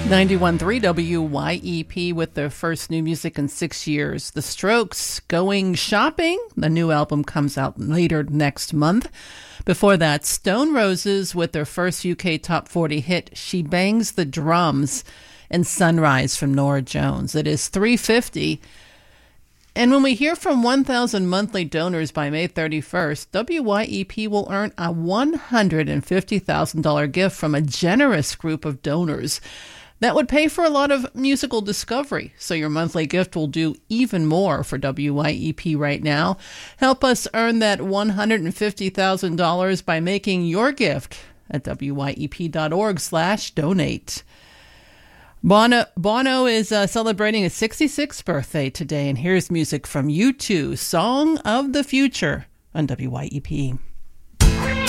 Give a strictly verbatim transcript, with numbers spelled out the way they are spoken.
ninety-one point three W Y E P with their first new music in six years. The Strokes, Going Shopping. The new album comes out later next month. Before that, Stone Roses with their first U K Top forty hit, She Bangs the Drums, and Sunrise from Norah Jones. It is three fifty. And when we hear from one thousand monthly donors by May thirty-first, W Y E P will earn a one hundred fifty thousand dollars gift from a generous group of donors. That would pay for a lot of musical discovery, so your monthly gift will do even more for W Y E P right now. Help us earn that one hundred fifty thousand dollars by making your gift at W Y E P dot org slash donate. Bono, Bono is uh, celebrating his sixty-sixth birthday today, and here's music from U two, Song of the Future on W Y E P.